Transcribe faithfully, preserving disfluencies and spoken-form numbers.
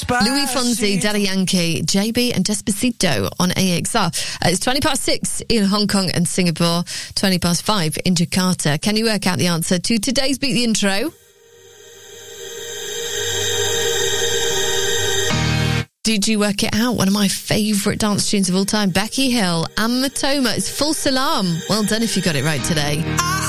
Louis Fonsi, Daddy Yankee, J B and Despacito on A X R. Uh, it's twenty past six in Hong Kong and Singapore, twenty past five in Jakarta. Can you work out the answer to today's Beat the Intro? Did you work it out? One of my favourite dance tunes of all time, Becky Hill and Matoma. It's Full Salam. Well done if you got it right today.